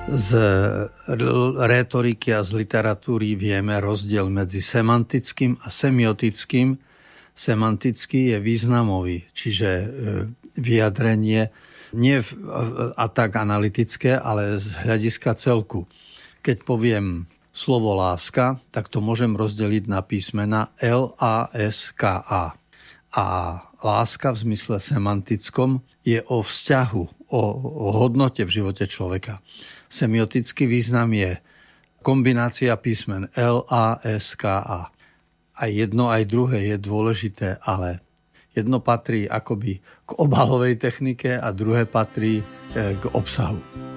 Z rétoriky a z literatúry vieme rozdiel medzi semantickým a semiotickým. Semantický je významový, čiže vyjadrenie nie a tak analytické, ale z hľadiska celku. Keď poviem slovo láska, tak to môžem rozdeliť na písmena L-A-S-K-A. A láska v zmysle semantickom je o vzťahu, o hodnote v živote človeka. Semiotický význam je kombinácia písmen L-A-S-K-A. A jedno aj druhé je dôležité, ale jedno patrí akoby k obalovej technike a druhé patrí k obsahu.